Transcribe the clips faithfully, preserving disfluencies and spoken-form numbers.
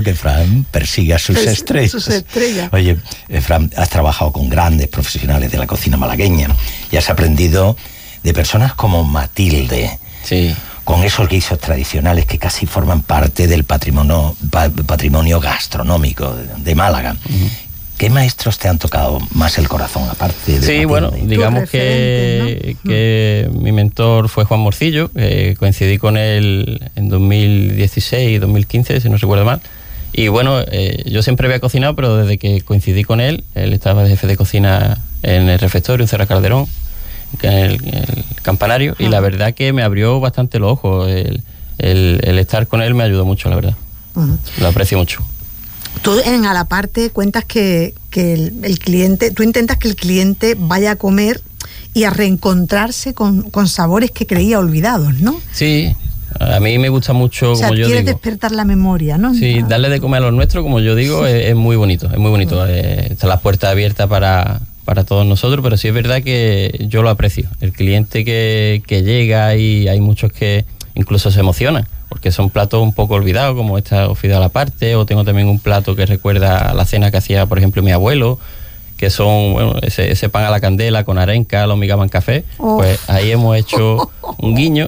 Que Fran persiga sus Persigue estrellas. sus estrellas. Oye, eh, Fran, has trabajado con grandes profesionales de la cocina malagueña y has aprendido de personas como Matilde. Sí. Con esos guisos tradicionales que casi forman parte del patrimonio, pa, patrimonio gastronómico de, de Málaga. Uh-huh. ¿Qué maestros te han tocado más el corazón, aparte de Sí, Matilde? bueno, digamos que, ¿no? que uh-huh. mi mentor fue Juan Morcillo, eh, coincidí con él en dos mil dieciséis, dos mil quince, si no recuerdo mal. Y bueno, eh, yo siempre había cocinado, pero desde que coincidí con él, él estaba de jefe de cocina en el refectorio, en Cerro Calderón, en el, el campanario, uh-huh. y la verdad que me abrió bastante los ojos. El, el, el estar con él me ayudó mucho, la verdad. Uh-huh. Lo aprecio mucho. Tú en a la parte cuentas que, que el, el cliente, tú intentas que el cliente vaya a comer y a reencontrarse con, con sabores que creía olvidados, ¿no? Sí. A mí me gusta mucho, o sea, como yo digo... quieres despertar la memoria, ¿no? Sí, ah. darle de comer a los nuestros, como yo digo, es, es muy bonito, es muy bonito. Eh, está la puerta abierta para, para todos nosotros, pero sí es verdad que yo lo aprecio. El cliente que, que llega, y hay muchos que incluso se emocionan, porque son platos un poco olvidados, como esta fideo a la parte, o tengo también un plato que recuerda a la cena que hacía, por ejemplo, mi abuelo, que son, bueno, ese, ese pan a la candela con arenca, lo migaban café, oh. pues ahí hemos hecho un guiño.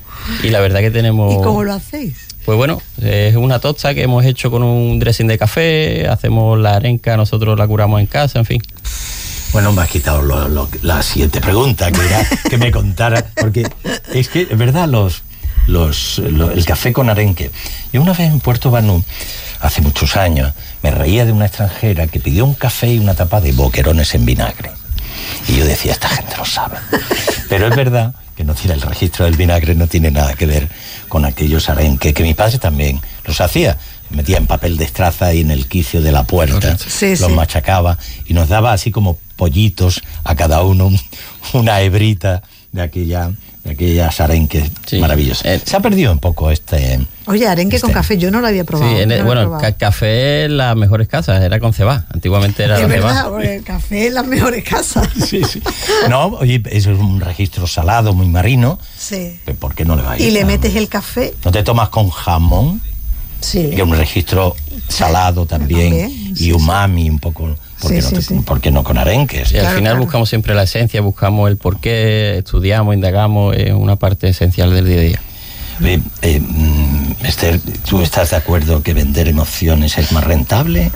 Y la verdad que tenemos... ¿Y cómo lo hacéis? Pues bueno, es una tosta que hemos hecho con un dressing de café, hacemos la arenca, nosotros la curamos en casa, en fin. Bueno, me has quitado lo, lo, la siguiente pregunta, que era que me contara, porque es que, es verdad, los, los, los, el café con arenque. Yo una vez en Puerto Banú, hace muchos años, me reía de una extranjera que pidió un café y una tapa de boquerones en vinagre. Y yo decía, esta gente lo sabe. Pero es verdad que no tiene el registro del vinagre, no tiene nada que ver con aquellos arenques que mi padre también los hacía. Metía en papel de estraza y en el quicio de la puerta, sí, los sí. machacaba y nos daba así como pollitos a cada uno, una hebrita de aquella... aquellas arenques sí. maravillosas. Eh, Se ha perdido un poco este... Oye, arenque este. con café, yo no lo había probado. Sí, en el, no bueno, probado. café en las mejores casas, era con cebá. Antiguamente era es la verdad, cebá. El café en las mejores casas. Sí, sí. No, oye, es un registro salado, muy marino. Sí. ¿Por qué no le va a ir? ¿Y le metes el café? ¿No te tomas con jamón? Sí. Que es un registro salado también, también sí, y umami sí. un poco... ¿Por qué, sí, no, sí, sí. ¿Por qué no con arenques? Y claro, al final claro. buscamos siempre la esencia, buscamos el porqué, estudiamos, indagamos, es una parte esencial del día a día. Eh, eh, Esther, ¿tú estás de acuerdo que vender emociones es más rentable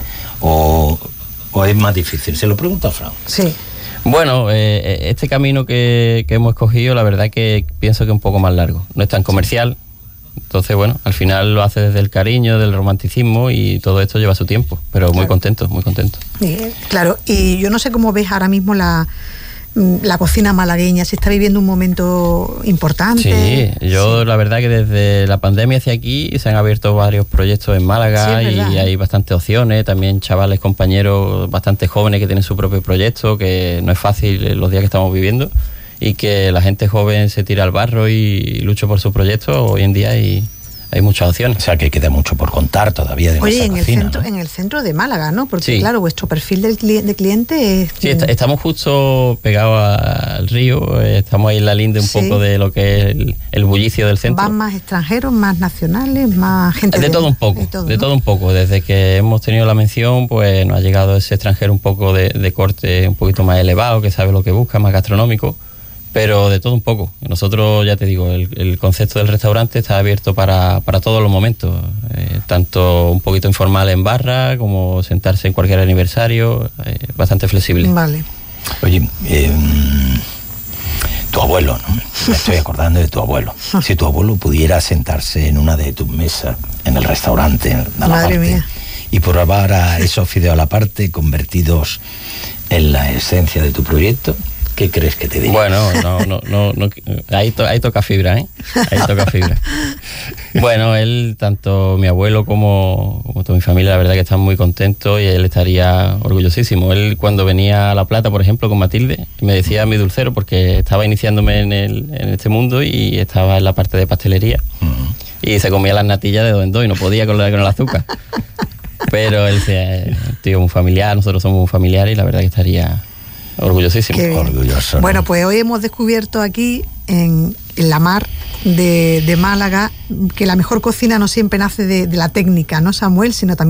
o, o es más difícil? Se lo pregunto a Fran. Sí. Bueno, eh, este camino que, que hemos escogido, la verdad que pienso que es un poco más largo. No es tan comercial. Entonces, bueno, al final lo hace desde el cariño, del romanticismo, y todo esto lleva su tiempo, pero muy claro. contento, muy contento. Eh, claro, y yo no sé cómo ves ahora mismo la, la cocina malagueña, si está viviendo un momento importante. Sí, yo sí. la verdad que desde la pandemia hacia aquí se han abierto varios proyectos en Málaga sí, y hay bastantes opciones, también chavales, compañeros bastante jóvenes que tienen su propio proyecto, que no es fácil los días que estamos viviendo. Y que la gente joven se tira al barro y lucha por su proyecto. Hoy en día hay, hay muchas opciones. O sea, que queda mucho por contar todavía de Oye, nuestra en cocina, el centro, ¿no? en el centro de Málaga, ¿no? Porque sí. claro, vuestro perfil del cli- de cliente es... Sí, está, estamos justo pegados al río, estamos ahí en la linde un sí. poco de lo que es el, el bullicio del centro. ¿Van más extranjeros, más nacionales, más gente de, de... todo un poco, de, todo, de ¿no? todo un poco. Desde que hemos tenido la mención, pues nos ha llegado ese extranjero un poco de, de corte un poquito más elevado, que sabe lo que busca, más gastronómico. Pero de todo un poco. Nosotros, ya te digo, el, el concepto del restaurante está abierto para, para todos los momentos, eh, tanto un poquito informal en barra, como sentarse en cualquier aniversario, eh, bastante flexible. Vale. Oye, eh, tu abuelo, ¿no? Me estoy acordando de tu abuelo. Si tu abuelo pudiera sentarse en una de tus mesas, en el restaurante, a la Madre parte, mía. y probar a esos fideos a la parte convertidos en la esencia de tu proyecto, ¿qué crees que te diría? Bueno, no, no, no, no ahí, to, ahí toca fibra, ¿eh? Ahí toca fibra. Bueno, él, tanto mi abuelo como, como toda mi familia, la verdad que están muy contentos y él estaría orgullosísimo. Él, cuando venía a La Plata, por ejemplo, con Matilde, me decía mi dulcero, porque estaba iniciándome en, el, en este mundo y estaba en la parte de pastelería. Uh-huh. Y se comía las natillas de dos en dos y no podía con, la, con el azúcar. Pero él decía, tío, un familiar, nosotros somos un familiar, y la verdad que estaría... orgullosísimo. Orgulloso, ¿no? Bueno, pues hoy hemos descubierto aquí en en la mar de, de Málaga, que la mejor cocina no siempre nace de, de la técnica, ¿no, Samuel? Sino también